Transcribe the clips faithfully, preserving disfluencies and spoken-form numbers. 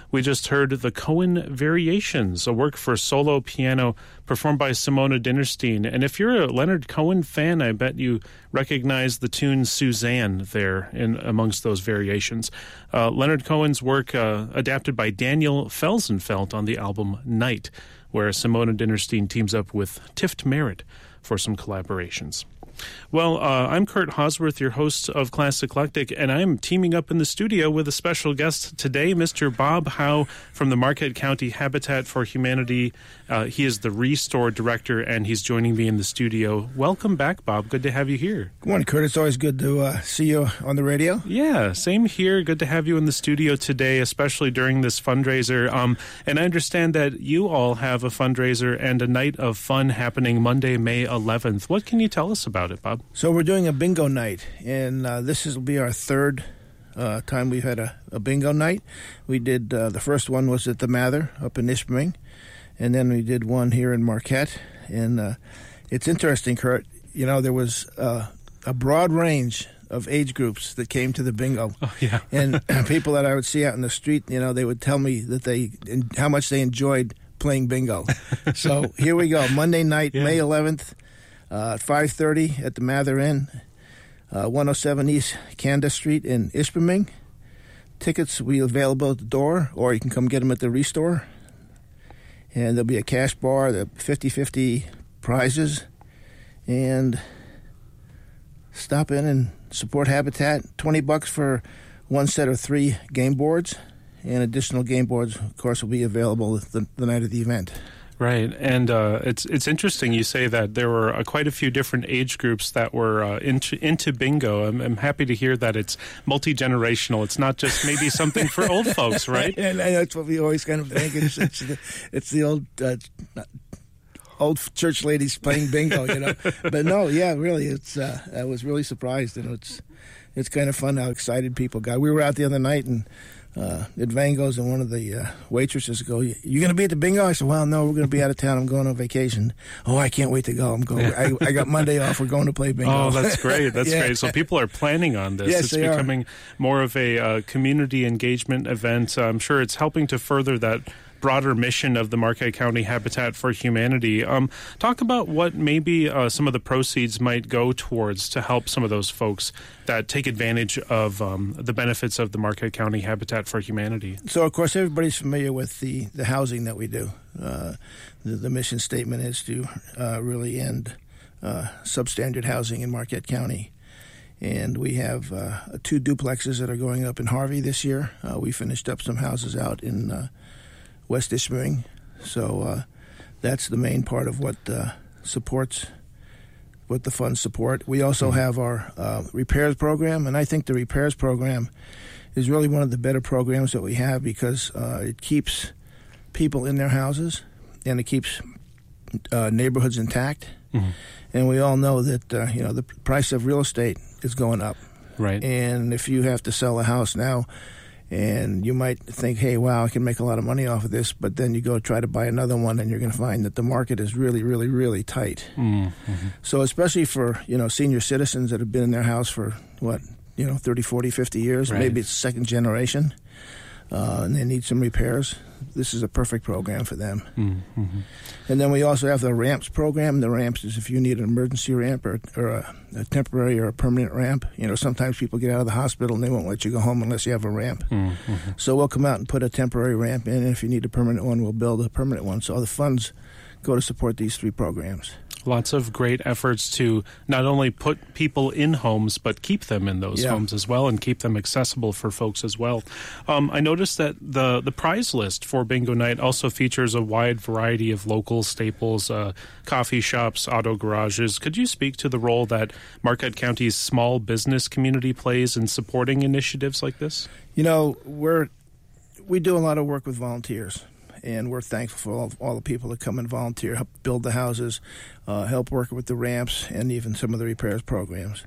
We just heard the Cohen Variations, a work for solo piano performed by Simona Dinnerstein. And if you're a Leonard Cohen fan, I bet you recognize the tune Suzanne there in amongst those variations. Uh, Leonard Cohen's work uh, adapted by Daniel Felsenfeld on the album Night, where Simona Dinnerstein teams up with Tift Merritt for some collaborations. Well, uh, I'm Kurt Hosworth, your host of Class Eclectic, and I'm teaming up in the studio with a special guest today, Mister Bob Howe from the Marquette County Habitat for Humanity. Uh, he is the Restore Director, and he's joining me in the studio. Welcome back, Bob. Good to have you here. Good morning, Kurt. It's always good to uh, see you on the radio. Yeah, same here. Good to have you in the studio today, especially during this fundraiser. Um, and I understand that you all have a fundraiser and a night of fun happening Monday, May eleventh. What can you tell us about it, Bob? So we're doing a bingo night, and uh, this will be our third uh, time we've had a, a bingo night. We did, uh, the first one was at the Mather up in Ishpeming, and then we did one here in Marquette. And uh, it's interesting, Kurt, you know, there was uh, a broad range of age groups that came to the bingo. Oh, yeah. And people that I would see out in the street, you know, they would tell me that they, how much they enjoyed playing bingo. So here we go, Monday night, yeah. May eleventh. Uh, at five thirty at the Mather Inn, uh, one oh seven East Candace Street in Ishpeming. Tickets will be available at the door, or you can come get them at the Restore. And there'll be a cash bar, the fifty-fifty prizes. And stop in and support Habitat. twenty bucks for one set of three game boards. And additional game boards, of course, will be available the, the night of the event. Right, and uh, it's it's interesting you say that there were uh, quite a few different age groups that were uh, into, into bingo. I'm, I'm happy to hear that it's multi-generational. It's not just maybe something for old folks, right? And that's what we always kind of think. It's, it's, the, it's the old uh, old church ladies playing bingo, you know. But no, yeah, really, it's. Uh, I was really surprised, and it's it's kind of fun how excited people got. We were out the other night and. Uh, at Vango's, and one of the uh, waitresses go, "You going to be at the bingo?" I said, "Well, no, we're going to be out of town. I'm going on vacation." "Oh, I can't wait to go. I'm going. I, I got Monday off. We're going to play bingo." Oh, that's great. That's yeah. great. So people are planning on this. Yes, it's they becoming are. more of a uh, community engagement event. I'm sure it's helping to further that broader mission of the Marquette County Habitat for Humanity. Um, talk about what maybe uh, some of the proceeds might go towards to help some of those folks that take advantage of um, the benefits of the Marquette County Habitat for Humanity. So, of course, everybody's familiar with the, the housing that we do. Uh, the, the mission statement is to uh, really end uh, substandard housing in Marquette County. And we have uh, two duplexes that are going up in Harvey this year. Uh, we finished up some houses out in uh, West Ishpeming. So uh, that's the main part of what uh, supports, what the funds support. We also mm-hmm. have our uh, repairs program, and I think the repairs program is really one of the better programs that we have because uh, it keeps people in their houses and it keeps uh, neighborhoods intact. Mm-hmm. And we all know that uh, you know the price of real estate is going up. Right. And if you have to sell a house now, and you might think, hey, wow, I can make a lot of money off of this, but then you go try to buy another one, and you're going to find that the market is really, really, really tight. Mm-hmm. So especially for, you know, senior citizens that have been in their house for, what, you know, thirty, forty, fifty years, right. Maybe it's second generation, uh, and they need some repairs, this is a perfect program for them. Mm-hmm. And then we also have the RAMPS program. The RAMPS is if you need an emergency ramp or, or a, a temporary or a permanent ramp. You know, sometimes people get out of the hospital and they won't let you go home unless you have a ramp. Mm-hmm. So we'll come out and put a temporary ramp in, and if you need a permanent one, we'll build a permanent one. So the funds go to support these three programs. Lots of great efforts to not only put people in homes, but keep them in those yeah. homes as well and keep them accessible for folks as well. Um, I noticed that the, the prize list for Bingo Night also features a wide variety of local staples, uh, coffee shops, auto garages. Could you speak to the role that Marquette County's small business community plays in supporting initiatives like this? You know, we're we do a lot of work with volunteers. And we're thankful for all, all the people that come and volunteer, help build the houses, uh, help work with the ramps, and even some of the repairs programs.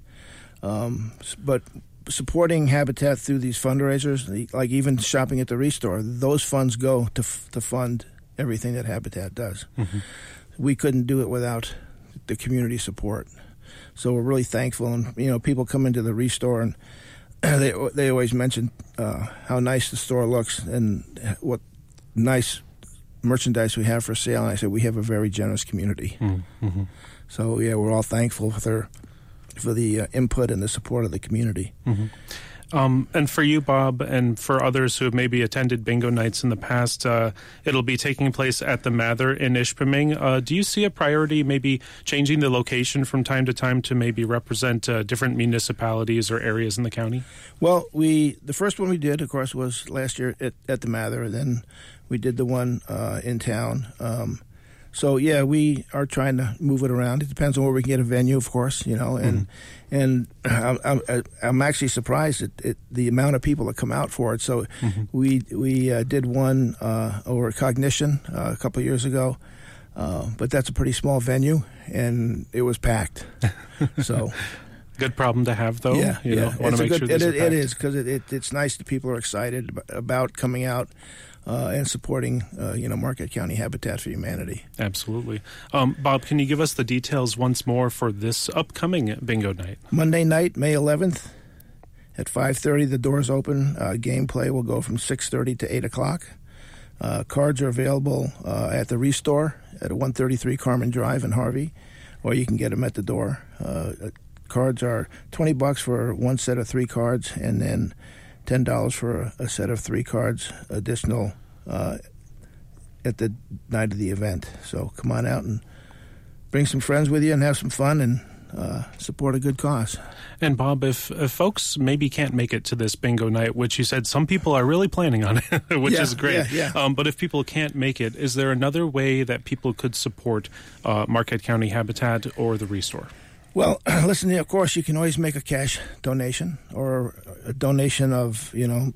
Um, but supporting Habitat through these fundraisers, like even shopping at the Restore, those funds go to f- to fund everything that Habitat does. Mm-hmm. We couldn't do it without the community support. So we're really thankful. And, you know, people come into the Restore and they they always mention uh, how nice the store looks and what nice merchandise we have for sale. And I said we have a very generous community. Mm-hmm. So yeah, we're all thankful for their for the uh, input and the support of the community. Mm-hmm. Um, and for you, Bob, and for others who have maybe attended bingo nights in the past, uh, it'll be taking place at the Mather in Ishpeming. Uh, do you see a priority maybe changing the location from time to time to maybe represent uh, different municipalities or areas in the county? Well, we the first one we did, of course, was last year at, at the Mather. Then we did the one uh, in town. Um, So, yeah, we are trying to move it around. It depends on where we can get a venue, of course, you know. And mm-hmm. and I'm, I'm, I'm actually surprised at, at the amount of people that come out for it. So mm-hmm. we we uh, did one uh, over at Cognition uh, a couple of years ago. Uh, but that's a pretty small venue, and it was packed. So good problem to have, though. Yeah, you yeah. know, want to make good, sure it, it, it is, because it, it, it's nice that people are excited about coming out. Uh, and supporting, uh, you know, Marquette County Habitat for Humanity. Absolutely. Um, Bob, can you give us the details once more for this upcoming bingo night? Monday night, May eleventh, at five thirty, the doors open. Uh, gameplay will go from six thirty to eight o'clock. Uh, cards are available uh, at the Restore at one thirty-three Carmen Drive in Harvey, or you can get them at the door. Uh, cards are twenty bucks for one set of three cards, and then ten dollars for a, a set of three cards additional uh, at the night of the event. So come on out and bring some friends with you and have some fun and uh, support a good cause. And Bob, if, if folks maybe can't make it to this bingo night, which you said some people are really planning on it, which yeah, is great. Yeah, yeah. Um, but if people can't make it, is there another way that people could support uh, Marquette County Habitat or the Restore? Well, listen, of course, you can always make a cash donation or a donation of, you know,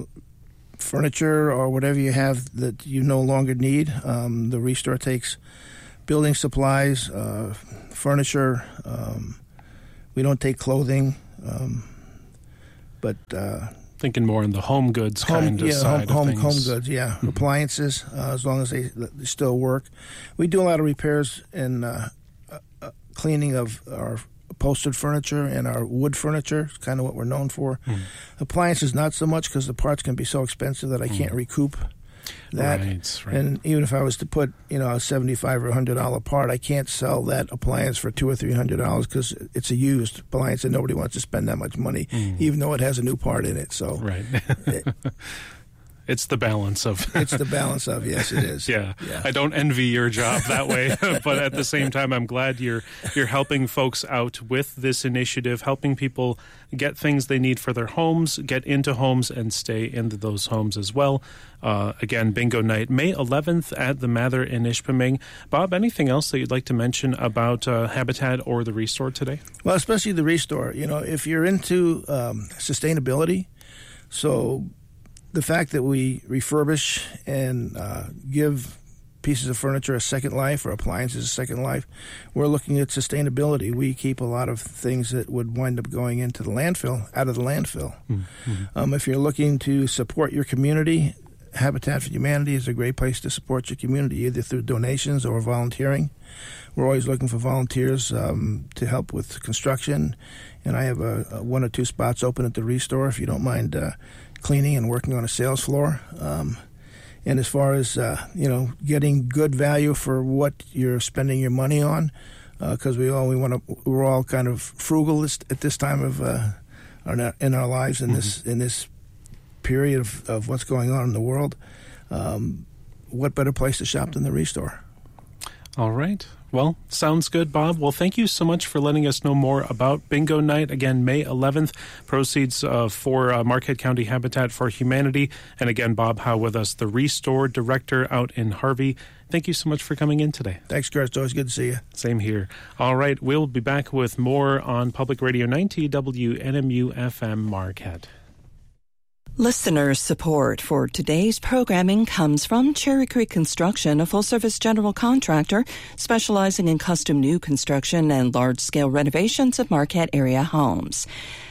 furniture or whatever you have that you no longer need. Um, the Restore takes building supplies, uh, furniture. Um, we don't take clothing, um, but... Uh, Thinking more on the home goods home, kind of yeah, side home, of home, things. home goods, yeah. Mm-hmm. Appliances, uh, as long as they, they still work. We do a lot of repairs and uh, uh, cleaning of our upholstered furniture and our wood furniture. It's kind of what we're known for. Mm. Appliances, not so much, because the parts can be so expensive that I mm. can't recoup that. Right, right. And even if I was to put, you know, a seventy-five or a hundred dollar part, I can't sell that appliance for two or three hundred dollars because it's a used appliance and nobody wants to spend that much money, mm. even though it has a new part in it. So, right. it, It's the balance of... it's the balance of, yes, it is. Yeah. yeah. I don't envy your job that way, but at the same time, I'm glad you're you're helping folks out with this initiative, helping people get things they need for their homes, get into homes, and stay into those homes as well. Uh, again, bingo night, May eleventh at the Mather in Ishpeming. Bob, anything else that you'd like to mention about uh, Habitat or the Restore today? Well, especially the Restore. You know, if you're into um, sustainability, so... the fact that we refurbish and uh, give pieces of furniture a second life or appliances a second life, we're looking at sustainability. We keep a lot of things that would wind up going into the landfill, out of the landfill. Mm-hmm. Um, if you're looking to support your community, Habitat for Humanity is a great place to support your community, either through donations or volunteering. We're always looking for volunteers um, to help with construction, and I have a, a one or two spots open at the Restore if you don't mind uh, cleaning and working on a sales floor. Um, and as far as, uh, you know, getting good value for what you're spending your money on, because uh, we all we want to, we're all kind of frugal this, at this time of uh, our, in our lives in mm-hmm. this in this period of, of what's going on in the world. Um, what better place to shop than the Restore? All right. Well, sounds good, Bob. Well, thank you so much for letting us know more about Bingo Night. Again, May eleventh, proceeds uh, for uh, Marquette County Habitat for Humanity. And again, Bob Howe with us, the Restore Director out in Harvey. Thank you so much for coming in today. Thanks, Kurt. It's always good to see you. Same here. All right. We'll be back with more on Public Radio ninety W N M U F M Marquette. Listener support for today's programming comes from Cherry Creek Construction, a full-service general contractor specializing in custom new construction and large-scale renovations of Marquette area homes.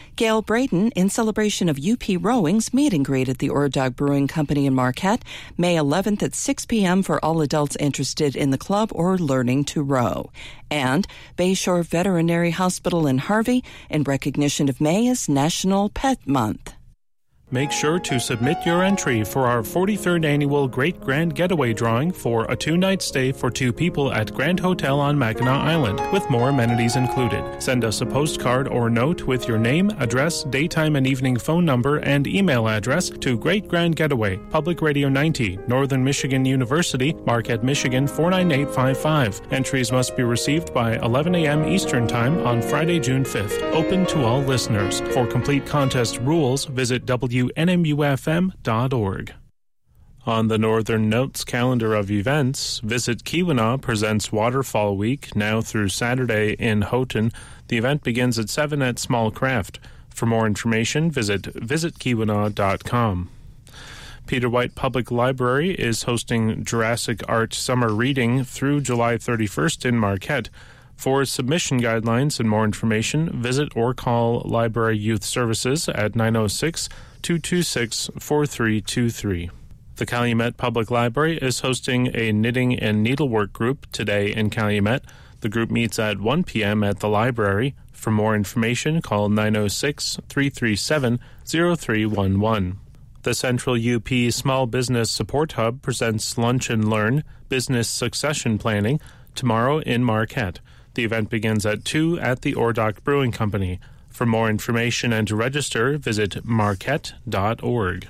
Gail Braden, in celebration of U P Rowing's meet and greet at the Ord Dog Brewing Company in Marquette, May eleventh at six p.m. for all adults interested in the club or learning to row. And Bayshore Veterinary Hospital in Harvey, in recognition of May as National Pet Month. Make sure to submit your entry for our forty-third annual Great Grand Getaway drawing for a two-night stay for two people at Grand Hotel on Mackinac Island, with more amenities included. Send us a postcard or note with your name, address, daytime and evening phone number, and email address to Great Grand Getaway, Public Radio ninety, Northern Michigan University, Marquette, Michigan four nine eight five five. Entries must be received by eleven a.m. Eastern Time on Friday, June fifth. Open to all listeners. For complete contest rules, visit W N M U F M dot org. On the Northern Notes calendar of events, Visit Keweenaw presents Waterfall Week now through Saturday in Houghton. The event begins at seven at Small Craft. For more information, visit visit keweenaw dot com. Peter White Public Library is hosting Jurassic Art Summer Reading through July thirty-first in Marquette. For submission guidelines and more information, visit or call Library Youth Services at nine oh six, two two six, four three two three. The Calumet Public Library is hosting a knitting and needlework group today in Calumet. The group meets at one p.m. at the library. For more information, call nine oh six, three three seven, oh three one one. The Central U P Small Business Support Hub presents Lunch and Learn Business Succession Planning tomorrow in Marquette. The event begins at two at the Ord Dog Brewing Company. For more information and to register, visit marquette dot org.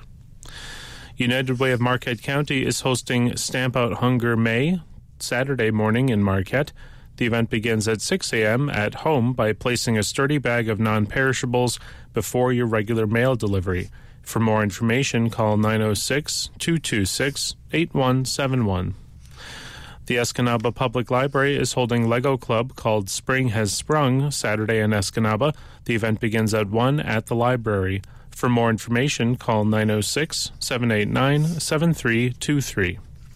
United Way of Marquette County is hosting Stamp Out Hunger May Saturday morning in Marquette. The event begins at six a.m. at home by placing a sturdy bag of non-perishables before your regular mail delivery. For more information, call nine oh six, two two six, eight one seven one. The Escanaba Public Library is holding Lego Club called Spring Has Sprung Saturday in Escanaba. The event begins at one at the library. For more information, call nine oh six, seven eight nine, seven three two three.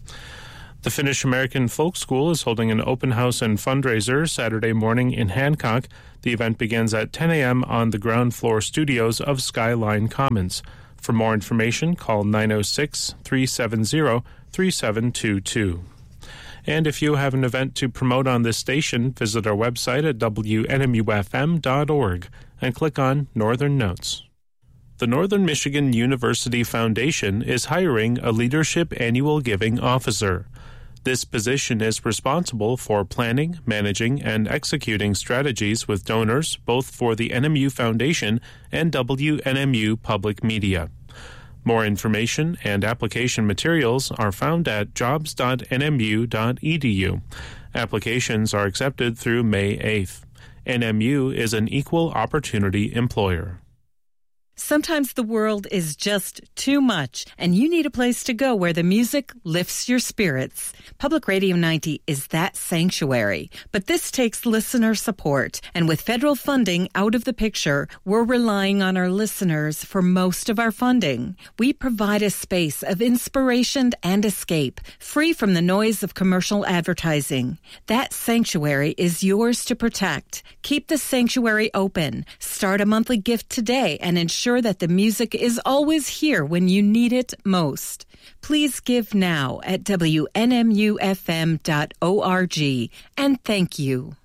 The Finnish American Folk School is holding an open house and fundraiser Saturday morning in Hancock. The event begins at ten a.m. on the ground floor studios of Skyline Commons. For more information, call nine oh six, three seven zero, three seven two two. And if you have an event to promote on this station, visit our website at W N M U F M dot org and click on Northern Notes. The Northern Michigan University Foundation is hiring a Leadership Annual Giving Officer. This position is responsible for planning, managing, and executing strategies with donors both for the N M U Foundation and W N M U Public Media. More information and application materials are found at jobs dot n m u dot e d u. Applications are accepted through May eighth. N M U is an equal opportunity employer. Sometimes the world is just too much, and you need a place to go where the music lifts your spirits. Public Radio ninety is that sanctuary, but this takes listener support, and with federal funding out of the picture, we're relying on our listeners for most of our funding. We provide a space of inspiration and escape, free from the noise of commercial advertising. That sanctuary is yours to protect. Keep the sanctuary open. Start a monthly gift today and ensure that the music is always here when you need it most. Please give now at W N M U F M dot org, and thank you.